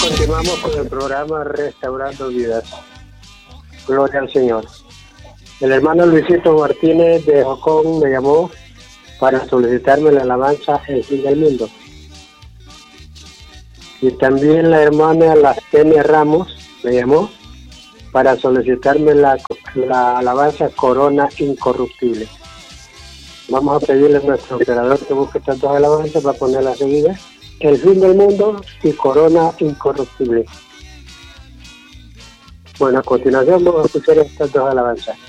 Continuamos con el programa Restaurando Vidas. Gloria al Señor. El hermano Luisito Martínez de Jocón me llamó para solicitarme la alabanza El Fin del Mundo. Y también la hermana Lastenia Ramos me llamó para solicitarme la alabanza Corona Incorruptible. Vamos a pedirle a nuestro operador que busque estas dos alabanzas para ponerlas seguidas. El Fin del Mundo y Corona Incorruptible. Bueno, a continuación vamos a escuchar estas dos alabanzas.